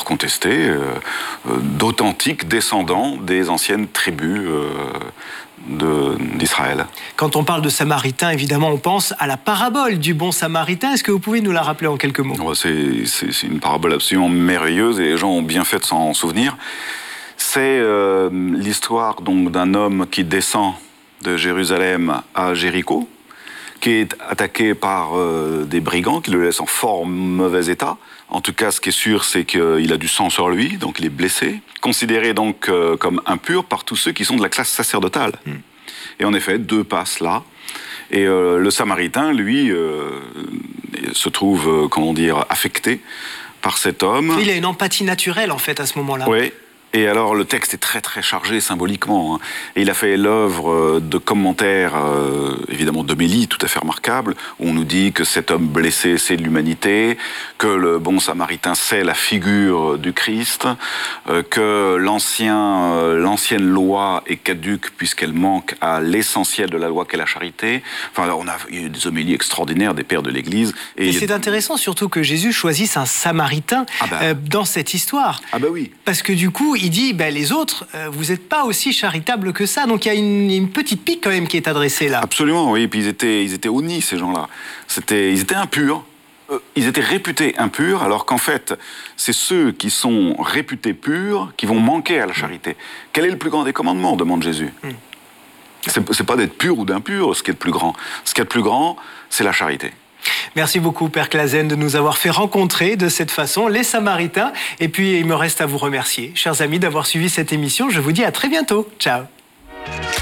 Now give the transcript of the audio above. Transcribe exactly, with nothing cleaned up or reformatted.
incontesté, euh, d'authentiques descendants des anciennes tribus euh, de, d'Israël. Quand on parle de Samaritains, évidemment, on pense à la parabole du bon Samaritain. Est-ce que vous pouvez nous la rappeler en quelques mots ? Ouais, c'est, c'est, c'est une parabole absolument merveilleuse et les gens ont bien fait de s'en souvenir. C'est euh, l'histoire donc d'un homme qui descend de Jérusalem à Jéricho, qui est attaqué par euh, des brigands qui le laissent en fort mauvais état. En tout cas, ce qui est sûr, c'est qu'il a du sang sur lui, donc il est blessé, considéré donc euh, comme impur par tous ceux qui sont de la classe sacerdotale. Mm. Et en effet, deux passent là. Et euh, le Samaritain, lui, euh, se trouve, euh, comment dire, affecté par cet homme. Il a une empathie naturelle, en fait, à ce moment-là. Oui. Et alors, le texte est très, très chargé symboliquement. Hein. Et il a fait l'œuvre de commentaires, euh, évidemment d'homélie tout à fait remarquables, où on nous dit que cet homme blessé, c'est de l'humanité, que le bon Samaritain, c'est la figure du Christ, euh, que l'ancien, euh, l'ancienne loi est caduque puisqu'elle manque à l'essentiel de la loi qu'est la charité. Enfin, on a il y a eu des homélies extraordinaires des pères de l'Église. Et, et c'est a... intéressant surtout que Jésus choisisse un Samaritain ah bah. euh, dans cette histoire. Ah bah oui. Parce que du coup, il dit, ben, les autres, euh, vous n'êtes pas aussi charitables que ça. Donc il y a une, une petite pique quand même qui est adressée là. Absolument, oui. Et puis ils étaient, ils étaient honnis, ces gens-là. C'était, ils étaient impurs. Euh, ils étaient réputés impurs, alors qu'en fait, c'est ceux qui sont réputés purs qui vont manquer à la charité. Quel est le plus grand des commandements, demande Jésus. mm. C'est, c'est pas d'être pur ou d'impur, ce qui est le plus grand. Ce qui est le plus grand, c'est la charité. Merci beaucoup, Père Clasen, de nous avoir fait rencontrer de cette façon les Samaritains. Et puis, il me reste à vous remercier, chers amis, d'avoir suivi cette émission. Je vous dis à très bientôt. Ciao.